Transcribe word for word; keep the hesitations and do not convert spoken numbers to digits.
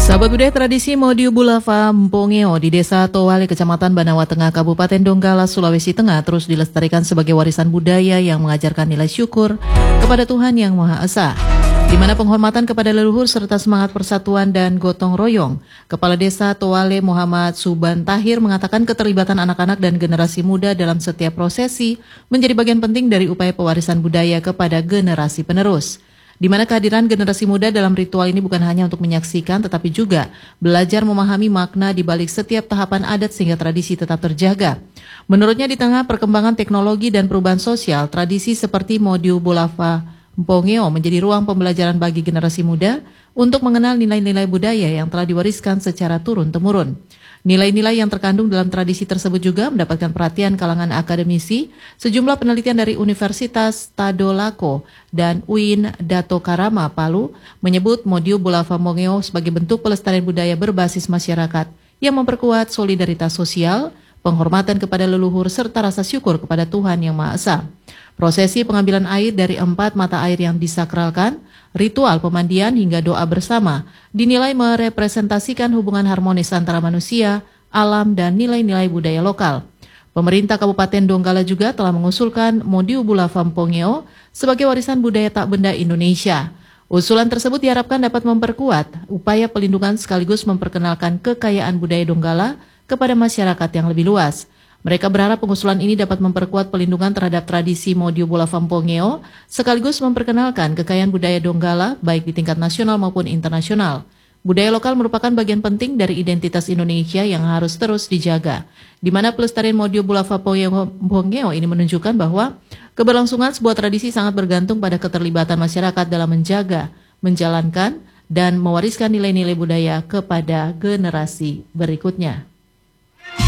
Sahabat budaya tradisi Modiu Bulava Mpongeo di Desa Towale, Kecamatan Banawa Tengah, Kabupaten Donggala, Sulawesi Tengah terus dilestarikan sebagai warisan budaya yang mengajarkan nilai syukur kepada Tuhan Yang Maha Esa, di mana penghormatan kepada leluhur serta semangat persatuan dan gotong royong. Kepala Desa Towale Muhammad Suban Tahir mengatakan keterlibatan anak-anak dan generasi muda dalam setiap prosesi menjadi bagian penting dari upaya pewarisan budaya kepada generasi penerus, di mana kehadiran generasi muda dalam ritual ini bukan hanya untuk menyaksikan tetapi juga belajar memahami makna di balik setiap tahapan adat sehingga tradisi tetap terjaga. Menurutnya, di tengah perkembangan teknologi dan perubahan sosial, tradisi seperti Modiu Bulava Mpongeo menjadi ruang pembelajaran bagi generasi muda untuk mengenal nilai-nilai budaya yang telah diwariskan secara turun-temurun. Nilai-nilai yang terkandung dalam tradisi tersebut juga mendapatkan perhatian kalangan akademisi. Sejumlah penelitian dari Universitas Tadolako dan U I N Dato Karama Palu menyebut Modiu Bulava Mpongeo sebagai bentuk pelestarian budaya berbasis masyarakat yang memperkuat solidaritas sosial, penghormatan kepada leluhur, serta rasa syukur kepada Tuhan Yang Maha Esa. Prosesi pengambilan air dari empat mata air yang disakralkan, ritual pemandian hingga doa bersama dinilai merepresentasikan hubungan harmonis antara manusia, alam, dan nilai-nilai budaya lokal. Pemerintah Kabupaten Donggala juga telah mengusulkan Modiu Bulava Mpongeo sebagai warisan budaya tak benda Indonesia. Usulan tersebut diharapkan dapat memperkuat upaya pelindungan sekaligus memperkenalkan kekayaan budaya Donggala kepada masyarakat yang lebih luas. Mereka berharap pengusulan ini dapat memperkuat pelindungan terhadap tradisi Modiu Bulava Mpongeo sekaligus memperkenalkan kekayaan budaya Donggala baik di tingkat nasional maupun internasional. Budaya lokal merupakan bagian penting dari identitas Indonesia yang harus terus dijaga, di mana pelestarian Modiu Bulava Mpongeo ini menunjukkan bahwa keberlangsungan sebuah tradisi sangat bergantung pada keterlibatan masyarakat dalam menjaga, menjalankan, dan mewariskan nilai-nilai budaya kepada generasi berikutnya.